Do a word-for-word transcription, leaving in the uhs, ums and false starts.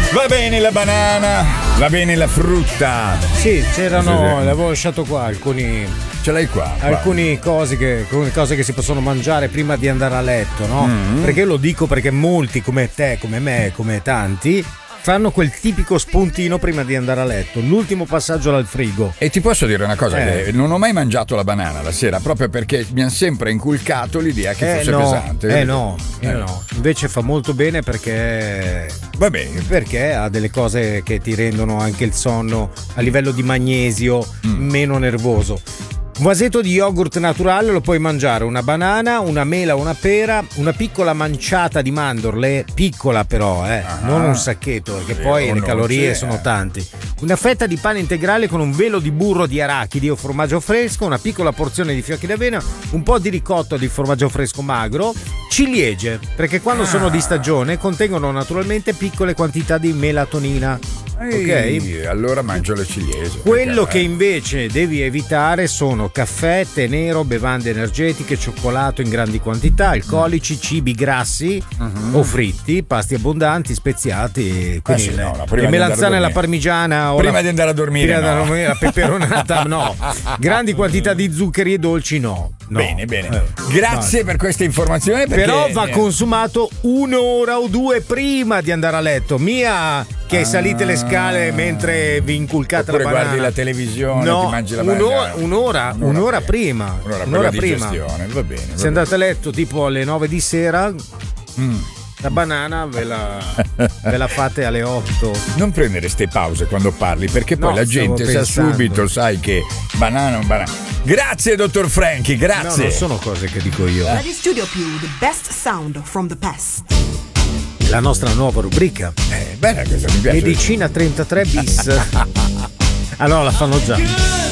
Va bene la banana, va bene la frutta. Sì, c'erano, Sì, sì. l'avevo lasciato qua alcuni. Ce l'hai qua? qua. Alcune cose che, alcune cose che si possono mangiare prima di andare a letto, no? Mm. Perché lo dico perché molti come te, come me, come tanti fanno quel tipico spuntino prima di andare a letto, l'ultimo passaggio dal frigo. E ti posso dire una cosa, Eh. che non ho mai mangiato la banana la sera proprio perché mi hanno sempre inculcato l'idea che Eh fosse no, pesante. eh no, eh no. Invece fa molto bene perché Va bene. perché ha delle cose che ti rendono anche il sonno a livello di magnesio Mm. meno nervoso. Un vasetto di yogurt naturale lo puoi mangiare, una banana, una mela, una pera, una piccola manciata di mandorle, piccola però, eh, Ah. non un sacchetto, perché Sì, poi o le non calorie c'è. sono tante. Una fetta di pane integrale con un velo di burro di arachidi o formaggio fresco, una piccola porzione di fiocchi d'avena, un po' di ricotta di formaggio fresco magro, ciliegie, perché quando Ah. sono di stagione contengono naturalmente piccole quantità di melatonina. Ehi, allora mangio le ciliegie. Quello perché, che eh, invece devi evitare sono caffè, tè nero, bevande energetiche, cioccolato in grandi quantità, alcolici, cibi grassi Mhm. o fritti, pasti abbondanti, speziati, quindi sì, le, no, no, prima le di andare a melanzane alla dormire. parmigiana o Prima la, di andare a dormire, prima di no. andare a dormire, la peperonata no, grandi quantità di zuccheri e dolci no. No. Bene, bene. Eh, Grazie per questa informazione. Perché, Però va eh, consumato un'ora o due prima di andare a letto. Mia che Ah. salite le scale mentre vi inculcate Oppure la banana. guardi la televisione, no, ti mangi la un'ora, banana. un'ora, Un'ora un'ora prima. Un'ora, Un'ora per la prima. digestione, va bene. va Se andate a letto tipo alle nove di sera, Mm. la banana ve la, ve la fate alle otto. Non prendere ste pause quando parli, perché poi No, la stavo gente sa pensando. subito, sai che banana o banana. Grazie, dottor Franchi, No, grazie. non sono cose che dico io. Radio Studio Più, the best sound from the past. La nostra nuova rubrica. Eh, bella questa, mi piace. Medicina trentatré bis. Allora la fanno già.